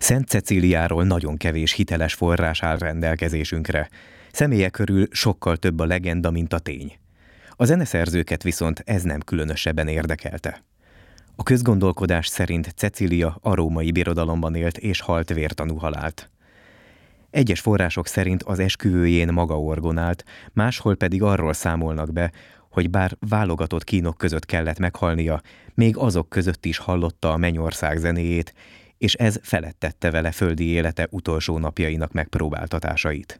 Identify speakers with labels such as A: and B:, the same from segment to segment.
A: Szent Cecíliáról nagyon kevés hiteles forrás áll rendelkezésünkre. Személye körül sokkal több a legenda, mint a tény. A zeneszerzőket viszont ez nem különösebben érdekelte. A közgondolkodás szerint Cecília a római birodalomban élt és halt vértanú halált. Egyes források szerint az esküvőjén maga orgonált, máshol pedig arról számolnak be, hogy bár válogatott kínok között kellett meghalnia, még azok között is hallotta a mennyország zenéjét, és ez felettette vele földi élete utolsó napjainak megpróbáltatásait.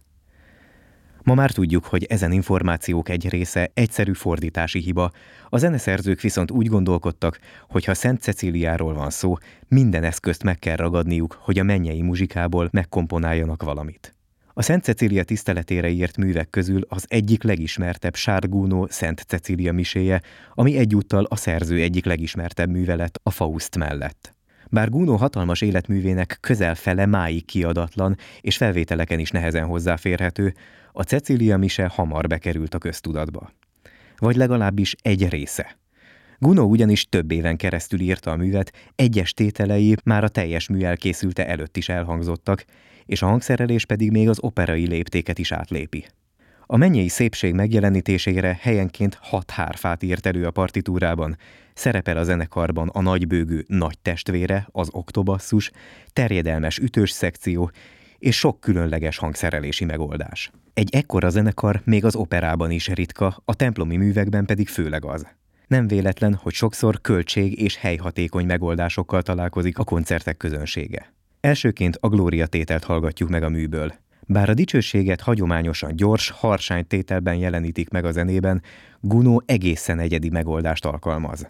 A: Ma már tudjuk, hogy ezen információk egy része egyszerű fordítási hiba, a zeneszerzők viszont úgy gondolkodtak, hogy ha Szent Cecíliáról van szó, minden eszközt meg kell ragadniuk, hogy a mennyei muzsikából megkomponáljanak valamit. A Szent Cecília tiszteletére írt művek közül az egyik legismertebb Charles Gounod Szent Cecília miséje, ami egyúttal a szerző egyik legismertebb műve lett a Faust mellett. Bár Gounod hatalmas életművének közel fele máig kiadatlan, és felvételeken is nehezen hozzáférhető, a Cecília mise hamar bekerült a köztudatba. Vagy legalábbis egy része. Gounod ugyanis több éven keresztül írta a művet, egyes tételei már a teljes mű elkészülte előtt is elhangzottak, és a hangszerelés pedig még az operai léptéket is átlépi. A mennyei szépség megjelenítésére helyenként 6 hárfát írt elő a partitúrában, szerepel a zenekarban a nagybőgő nagy testvére, az oktobasszus, terjedelmes ütős szekció és sok különleges hangszerelési megoldás. Egy ekkora zenekar még az operában is ritka, a templomi művekben pedig főleg az. Nem véletlen, hogy sokszor költség- és helyhatékony megoldásokkal találkozik a koncertek közönsége. Elsőként a Glória tételt hallgatjuk meg a műből. Bár a dicsőséget hagyományosan gyors, harsány tételben jelenítik meg a zenében, Gounod egészen egyedi megoldást alkalmaz.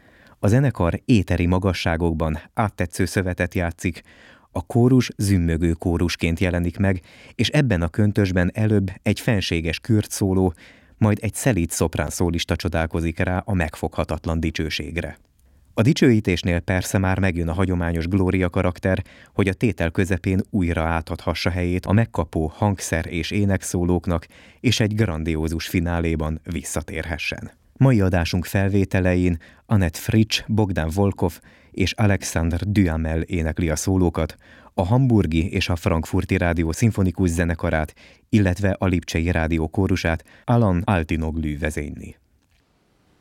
A: A zenekar éteri magasságokban áttetsző szövetet játszik, a kórus zümmögő kórusként jelenik meg, és ebben a köntösben előbb egy fenséges kürt szóló, majd egy szelíd szoprán szólista csodálkozik rá a megfoghatatlan dicsőségre. A dicsőítésnél persze már megjön a hagyományos Glória karakter, hogy a tétel közepén újra átadhassa helyét a megkapó hangszer és énekszólóknak, és egy grandiózus fináléban visszatérhessen. Mai adásunk felvételein Annette Fritsch, Bogdan Volkov és Alexandre Duhamel énekli a szólókat, a hamburgi és a frankfurti rádió szimfonikus zenekarát, illetve a lipcsei rádió kórusát Alain Altinoglu vezényli.